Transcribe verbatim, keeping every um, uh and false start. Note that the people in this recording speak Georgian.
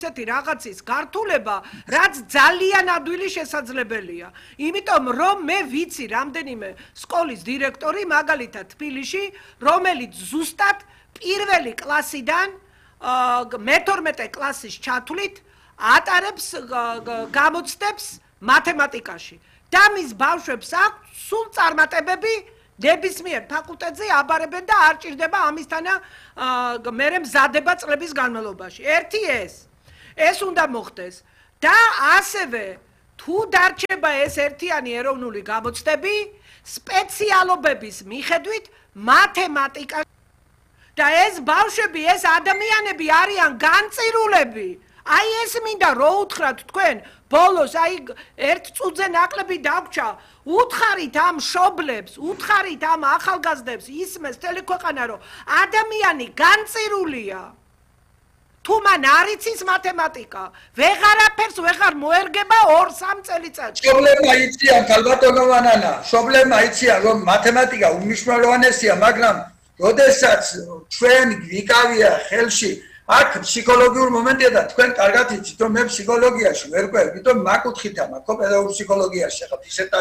ესეთი რაღაცის გართულება, რაც ძალიან ადვილი შესაძლებელია. იმიტომ რომ მე ვიცი რამდენიმე სკოლის დირექტორი მაგალითად თბილისში, რომელიც ზუსტად პირველი კლასიდან მეთორმეტე კლასის ჩათვლით ატარებს გამოცდებს მათემატიკაში. და მის ბავშვებს აქვს სულ წარმატებები ნებისმიერ ფაკულტეტზე აბარებენ და არ ჭირდება ამისთანა მერე მზადება წლების განმავლობაში. ერთი ეს ეს უნდა მოხდეს და ასევე თუ დარჩება ეს ერთიანი ეროვნული გამოცდები სპეციალობების მიხედვით მათემატიკა და ეს ბავშვები ეს ადამიანები არიან განწირულები. აი ეს მინდა რო უთხრათ თქვენ ბოლოს აი ერთ წუთზე ნაკლები დაგვრჩა უთხარით ამ მშობლებს უთხარით ამ ახალგაზრდებს ისმეს მთელი ქვეყანა რომ ადამიანი განწირულია თუ მან არ იცის მათემატიკა ვეღარაფერს ვეღარ მოერგება ორ სამ წელიწადში მშობლებმა იციან ქალბატონო ვანანა მშობლებმა იციან რომ მათემატიკა უმნიშვნელოვანესია მაგრამ როდესაც ჩვენ ვიკავია ხელში აქ ფსიქოლოგიურ მომენტია და თქვენ კარგად იცით რომ მე ფსიქოლოგიაში ვერ ყვევ, იმიტომ მაგ კუთხით ამ ხო პედაგოგურ ფსიქოლოგიაში ხარ ისეთ